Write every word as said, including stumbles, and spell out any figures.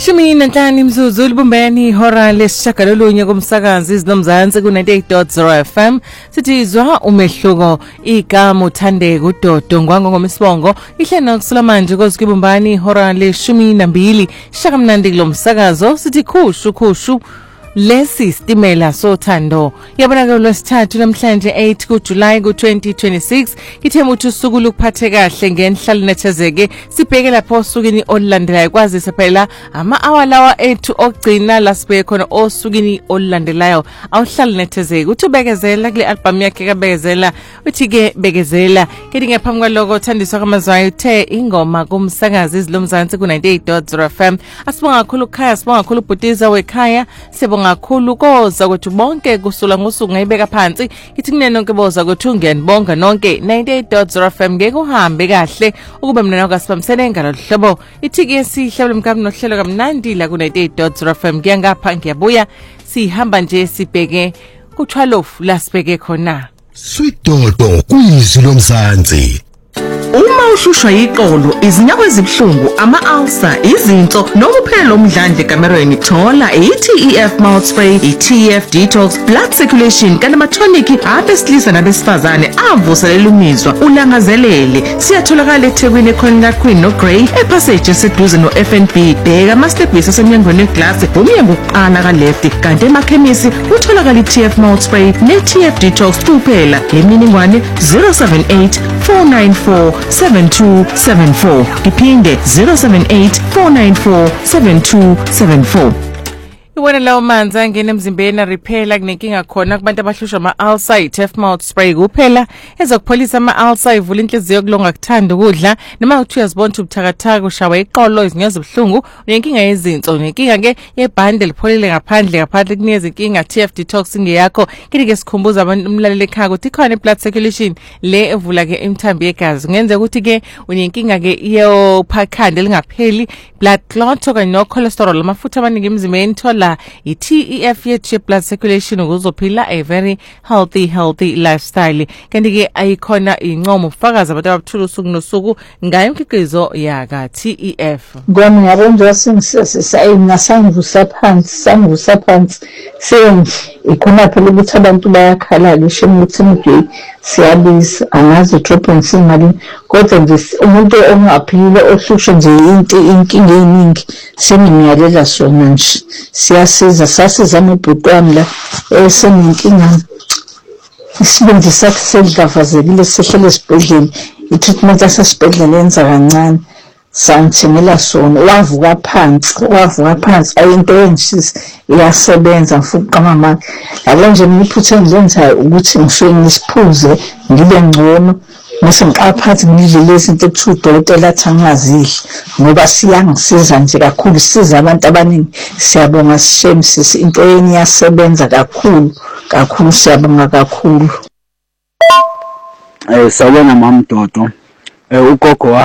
Ishumi nanhlanu imzuzu ulibumbeni ihora lesishagalolunye kumsakazi izinomzansi ku ninety-eight point zero F M. Sithi izwa umehluko igama Uthandeka uDodo ngwango ngomisibongo ihle nokusula manje kozikibumbani ihora leshumi nambili shakamnandi kulomsakazo sithi khushu khushu lesi stimela sothando yabonakala lwesithathu namhlanje eight kuJuly ku twenty twenty-six ngithemba ukuthi usuku lukuphathe kahle ngenhlalo nethezeke sibheke lapho osukini olulandelayo kwazise phela ama awalawa ethu ogcina lasibeke khona osukini olulandelayo awuhlale nethezeke uthi ubekezela kule album yakhe kabekezela uthi ke bekezela kethi ngaphambi kwaloko uthandiswa kwamazwayo uthe ingoma kumsakazi izilomzansi ku ninety-eight point zero F M asibonga kakhulu khaya sibonga kakhulu Bhutiza wekhaya sibonga kakhulu koza kwethu bonke kusula ngosuku ngayibeka phansi ithi kunene nonke boza kwethu ngiyanibonga nonke ninety-eight point zero F M ngeke uhambe kahle ukube mina noko sibamsene ngalo hlobo ithi ke sihlelo mkami nohlelo kamnandi la ku ninety-eight point zero F M ngiyangapha ngiyabuya sihamba nje sibheke ku twelve la sibheke khona Sweet Dodo kuyizwi lomzansi. Uma ushushwa iqolo izinyawo ezibhlungu ama-ulcer izinso nokuphela omdlandle kamerweni thola i-T E F mouth spray i-T E F detox blood circulation kanti ama-tonic abesilisa nabesifazane avuselela umizwa ulangazelele siyatholakala eThekwini ekhona kaQueen noGrey epassage eseduze no-F N B bheka ama-stebhisi asemnyangweni weglass umnyango wokuqala ka-left kanti emakhemisi utholakala i-T F mouth spray ne-T F detox kuphela ngeminingwane zero seven eight four nine four seven two seven four iphinde zero seven eight four nine four seven two seven four. Iwona lawo manzi angena emzimbeni repair kunenkinga khona kubantu abahlushwa ama-ulcer i-T F mouth spray kuphela ezokupholisa ama-ulcer ivula inhliziyo kulonga kuthanda ukudla noma uthi uyazibona ukuthi ubuthakathaka ushawa iqolo izinyawo ezibhlungu unenkinga yezinso unenkinga ke yebhande lipholile ngaphandle ngaphandle kunikeza inkinga T F detox ngeyakho kike sikhumbuza abantu umlaleli ekhaya ukuthi ikhona i-blood circulation le evula ke imthambo yegazi kungenza ukuthi ke unenkinga ke yophakhande lingapheli blood clot okanye no cholesterol amafutha amaningi emzimbeni thola i-T E F yethu blood circulation ukuzophila a very healthy healthy lifestyle kanti ke ayikhona incomo ufakaza abantu ababuthula usuku nosuku ngayo imkhiqizo yaka T E F kwami ngabonje singisa sangivusa phansi sangivusa phansi sengi ikhona phela ukuthi abantu bayakhala ngisho ukuthi nje siyabiza angazi drop and singali kodwa nje umuntu ongaphile ohlushwe nje into inkinga eningi senimiyalela sona nje siyasiza sasiza amabhuti wami la esenenkinga isibindi sakhe sedlavazekile sehlele esibhedlela i-treatment yasesibhedlela yenza kancane sangithengela sona wavuka phansi wavuka phansi ayinto yenshisa iyasebenza mfuqa mama yabo nje niphuthe ngilenzayo ukuthi ngifike ngisiphuze ngibe ngcono mase ngiqaphathi ngidle izinto ekuthiwa udokotela athi angazidli ngoba siyangisiza nje kakhulu siza abantu abaningi siyabonga sishemsisi into yeni yasebenza kakhulu kakhulu siyabonga kakhulu eh sawona mama Dodo eh ugogo